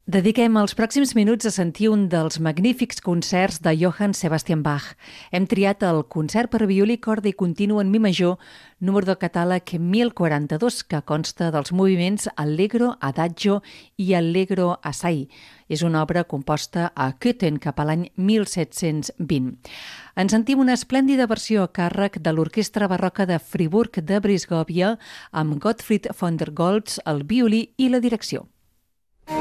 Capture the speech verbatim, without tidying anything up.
Dediquem els pròxims minuts a sentir un dels magnífics concerts de Johann Sebastian Bach. Hem triat el concert per a violí, corda i continu en mi major, número de catàleg mil quaranta-dos, que consta dels moviments Allegro, Adagio i Allegro assai. És una obra composta a Köthen cap a l'any mil set-cents vint. En sentim una esplèndida versió a càrrec de l'Orquestra Barroca de Friburg de Brisgòvia amb Gottfried von der Goltz al violí i la direcció.